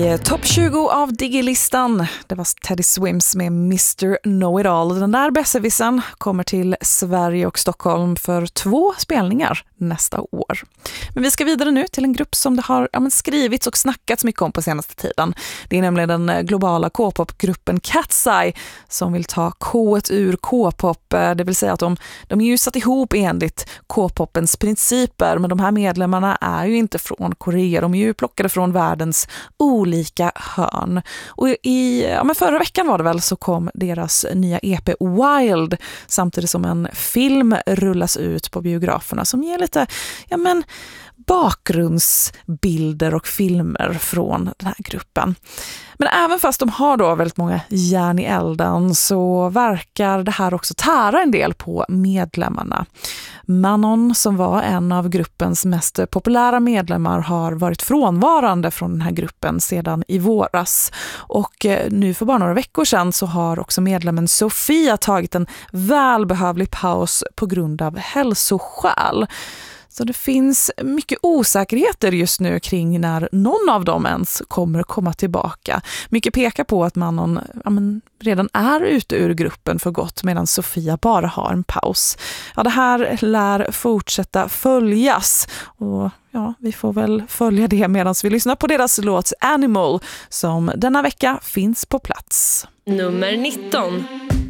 Topp 20 av Digi-listan. Det var Teddy Swims med Mr. Know-It-All. Den där besserwissern kommer till Sverige och Stockholm för 2 spelningar nästa år. Men vi ska vidare nu till en grupp som det har skrivits och snackats mycket om på senaste tiden. Det är nämligen den globala K-pop-gruppen Cat's Eye som vill ta K-et ur K-pop. Det vill säga att de är ju satt ihop enligt K-popens principer, men de här medlemmarna är ju inte från Korea. De är ju plockade från världens olika hörn. Och förra veckan var det väl så kom deras nya EP Wild samtidigt som en film rullas ut på biograferna som ger lite bakgrundsbilder och filmer från den här gruppen. Men även fast de har då väldigt många järn i elden så verkar det här också tära en del på medlemmarna. Manon, som var en av gruppens mest populära medlemmar, har varit frånvarande från den här gruppen sedan i våras. Och nu för bara några veckor sedan så har också medlemmen Sofia tagit en välbehövlig paus på grund av hälsoskäl. Så det finns mycket osäkerheter just nu kring när någon av dem ens kommer komma tillbaka. Mycket pekar på att Manon redan är ute ur gruppen för gott medan Sofia bara har en paus. Ja, det här lär fortsätta följas och vi får väl följa det medan vi lyssnar på deras låt Animal som denna vecka finns på plats. Nummer 19.